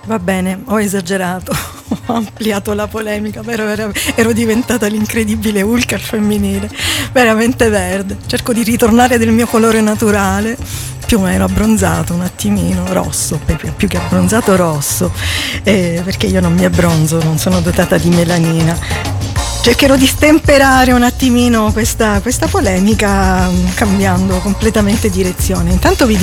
Va bene, ho esagerato, ho ampliato la polemica, però ero diventata l'incredibile Hulk al femminile, veramente verde. Cerco di ritornare del mio colore naturale, più o meno abbronzato, un attimino, rosso, più che abbronzato rosso, perché io non mi abbronzo, non sono dotata di melanina. Cercherò di stemperare un attimino questa polemica cambiando completamente direzione. Intanto vi